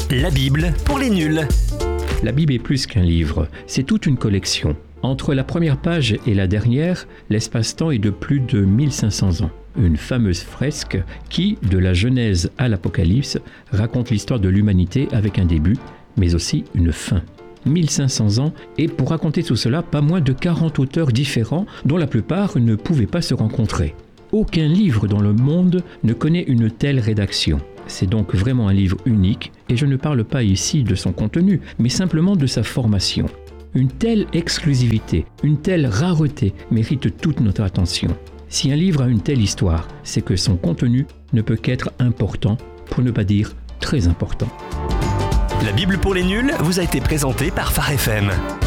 La Bible pour les nuls. La Bible est plus qu'un livre, c'est toute une collection. Entre la première page et la dernière, l'espace-temps est de plus de 1500 ans. Une fameuse fresque qui, de la Genèse à l'Apocalypse, raconte l'histoire de l'humanité avec un début, mais aussi une fin. 1500 ans, et pour raconter tout cela, pas moins de 40 auteurs différents, dont la plupart ne pouvaient pas se rencontrer. Aucun livre dans le monde ne connaît une telle rédaction. C'est donc vraiment un livre unique, et je ne parle pas ici de son contenu, mais simplement de sa formation. Une telle exclusivité, une telle rareté mérite toute notre attention. Si un livre a une telle histoire, c'est que son contenu ne peut qu'être important, pour ne pas dire très important. La Bible pour les nuls vous a été présentée par Phare FM.